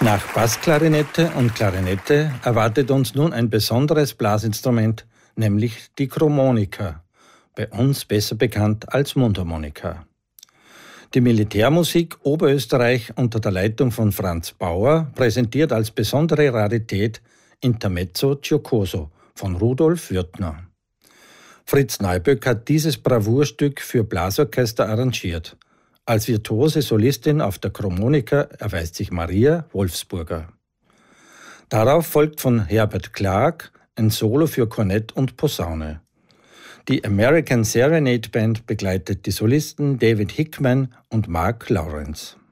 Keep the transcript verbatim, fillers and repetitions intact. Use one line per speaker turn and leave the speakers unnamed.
Nach Bassklarinette und Klarinette erwartet uns nun ein besonderes Blasinstrument, nämlich die Chromonika, bei uns besser bekannt als Mundharmonika. Die Militärmusik Oberösterreich unter der Leitung von Franz Bauer präsentiert als besondere Rarität Intermezzo Giocoso von Rudolf Würtner. Fritz Neuböck hat dieses Bravourstück für Blasorchester arrangiert. Als virtuose Solistin auf der Chromonika erweist sich Maria Wolfsburger. Darauf folgt von Herbert Clark ein Solo für Kornett und Posaune. Die American Serenade Band begleitet die Solisten David Hickman und Mark Lawrence.